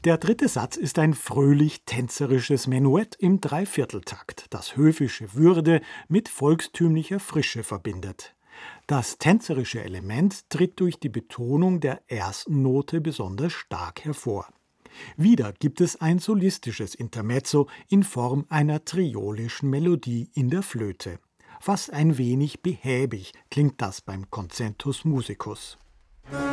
Der dritte Satz ist ein fröhlich-tänzerisches Menuett im Dreivierteltakt, das höfische Würde mit volkstümlicher Frische verbindet. Das tänzerische Element tritt durch die Betonung der ersten Note besonders stark hervor. Wieder gibt es ein solistisches Intermezzo in Form einer triolischen Melodie in der Flöte. Fast ein wenig behäbig klingt das beim Concentus Musicus.